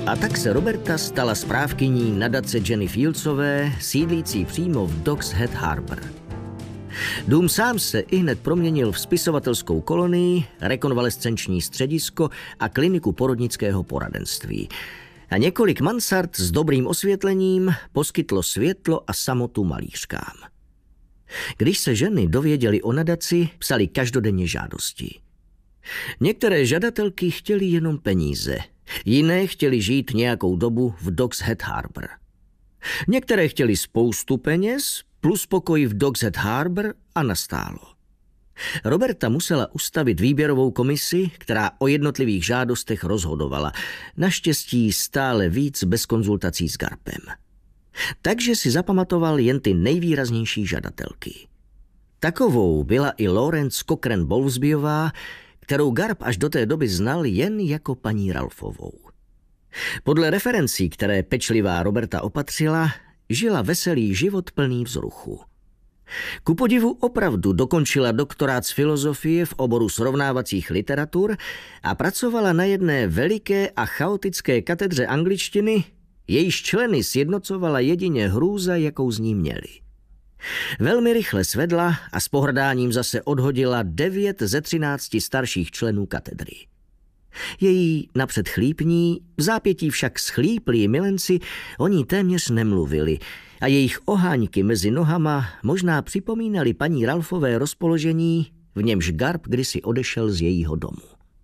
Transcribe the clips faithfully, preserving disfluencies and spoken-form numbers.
A tak se Roberta stala správkyní nadace Jenny Fieldsové, sídlící přímo v Docks Head Harbor. Dům sám se ihned proměnil v spisovatelskou kolonii, rekonvalescenční středisko a kliniku porodnického poradenství. A několik mansard s dobrým osvětlením poskytlo světlo a samotu malířkám. Když se ženy dověděly o nadaci, psali každodenně žádosti. Některé žadatelky chtěly jenom peníze, jiné chtěly žít nějakou dobu v Docks Head Harbor. Některé chtěly spoustu peněz plus pokoj v Docks Head Harbor a nastálo. Roberta musela ustavit výběrovou komisi, která o jednotlivých žádostech rozhodovala. Naštěstí stále víc bez konzultací s Garpem. Takže si zapamatoval jen ty nejvýraznější žadatelky. Takovou byla i Lawrence Cochrane Bowlesbyová, kterou Garp až do té doby znal jen jako paní Ralphovou. Podle referencí, které pečlivá Roberta opatřila, žila veselý život plný vzruchu. Ku podivu opravdu dokončila doktorát z filozofie v oboru srovnávacích literatur a pracovala na jedné veliké a chaotické katedře angličtiny, jejíž členy sjednocovala jedině hrůza, jakou z ní měli. Velmi rychle svedla a s pohrdáním zase odhodila devět ze třinácti starších členů katedry. Její napřed chlípní, v zápětí však schlíplí milenci o ní téměř nemluvili a jejich oháňky mezi nohama možná připomínaly paní Ralphové rozpoložení, v němž Garp kdysi odešel z jejího domu.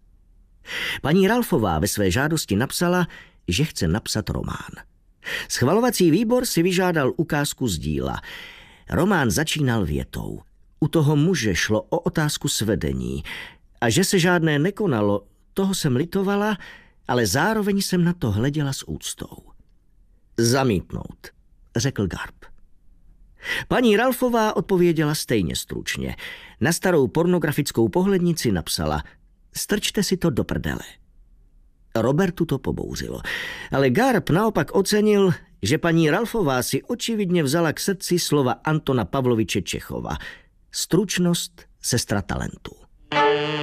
Paní Ralphová ve své žádosti napsala, že chce napsat román. Schvalovací výbor si vyžádal ukázku z díla. Román začínal větou. U toho muže šlo o otázku svedení a že se žádné nekonalo, toho jsem litovala, ale zároveň jsem na to hleděla s úctou. Zamítnout, řekl Garp. Paní Ralphová odpověděla stejně stručně. Na starou pornografickou pohlednici napsala: strčte si to do prdele. Robertu to pobouřilo, ale Garp naopak ocenil, že paní Ralphová si očividně vzala k srdci slova Antona Pavloviče Čechova. Stručnost, sestra talentu.